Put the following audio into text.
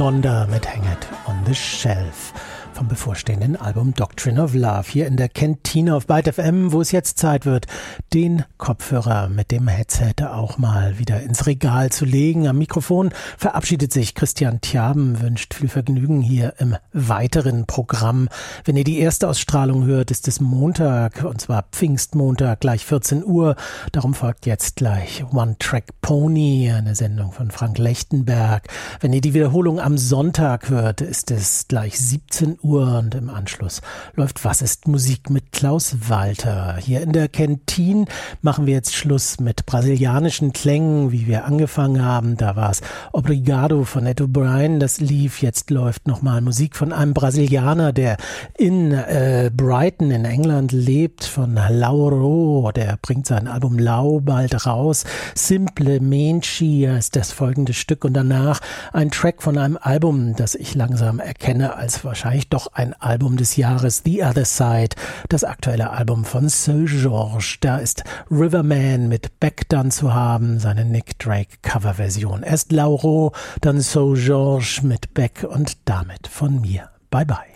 Gonda mit Hang It on the Shelf vom bevorstehenden Album Doctrine of Love hier in der Kantine auf Byte FM, wo es jetzt Zeit wird, den Kopfhörer mit dem Headset auch mal wieder ins Regal zu legen. Am Mikrofon verabschiedet sich Christian Tjaben, wünscht viel Vergnügen hier im weiteren Programm. Wenn ihr die erste Ausstrahlung hört, ist es Montag, und zwar Pfingstmontag, gleich 14 Uhr. Darum folgt jetzt gleich One Track Pony, eine Sendung von Frank Lechtenberg. Wenn ihr die Wiederholung am Sonntag hört, ist es gleich 17 Uhr und im Anschluss läuft Was ist Musik mit Klaus Walter. Hier in der Kantine machen wir jetzt Schluss mit brasilianischen Klängen, wie wir angefangen haben. Da war es Obrigado von Ed O'Brien, das lief. Jetzt läuft nochmal Musik von einem Brasilianer, der in Brighton in England lebt, von Lauro. Der bringt sein Album Lau bald raus. Simplemente ist das folgende Stück und danach ein Track von einem Album, das ich langsam erkenne als wahrscheinlich doch ein Album des Jahres, The Other Side, das aktuelle Album von Seu Jorge. Da ist Riverman mit Beck dann zu haben, seine Nick Drake Coverversion. Erst Lauro, dann Seu Jorge mit Beck und damit von mir. Bye bye.